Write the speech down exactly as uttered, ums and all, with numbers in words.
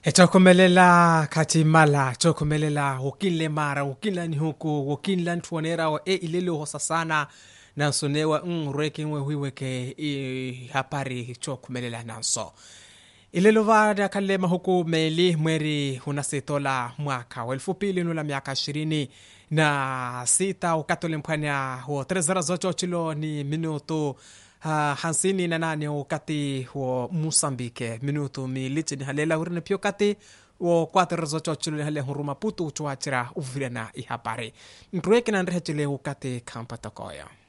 Etokomelela katimala, tokomelela wokile mara, wokila ni huku, wokila ntuonera wa e ilele hosa sana na sonewa nreke mwe huiweke i hapari tokomelela nanso. Ilelo vada kalema huku meli mweri hunasetola mwaka wa elfu pili nula miaka ishirini na sita ukatole mpanya huo trezara zocho chilo ni minuto Uh, hansini na nane wakati wa Mosambike minuto militi ni halela urine pio kati wa kwatero zocho chilo ni halela huruma putu uchuachira uvira na ihapare ntuweke na nrehe chile wakati kampa tokoya.